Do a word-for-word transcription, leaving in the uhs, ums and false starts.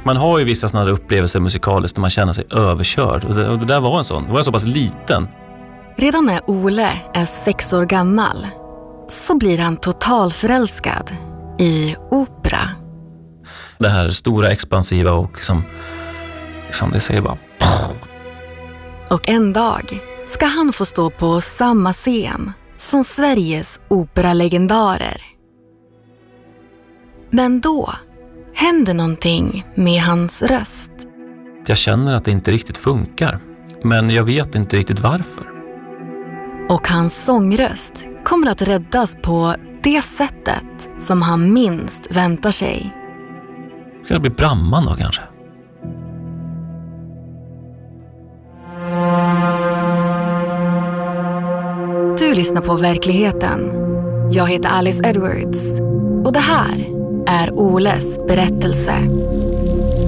Man har ju vissa sådana upplevelser musikaliskt där man känner sig överkörd. Och det, och det där var en sån. Då var jag så pass liten. Redan när Ole är sex år gammal så blir han totalförälskad i opera. Det här stora, expansiva och liksom, liksom det säger bara... Och en dag ska han få stå på samma scen som Sveriges operalegendarer. Men då händer någonting med hans röst. Jag känner att det inte riktigt funkar, men jag vet inte riktigt varför. Och hans sångröst kommer att räddas på det sättet som han minst väntar sig. Ska det bli Brahman då kanske? Du lyssnar på Verkligheten. Jag heter Alice Edwards och det här är Oles berättelse.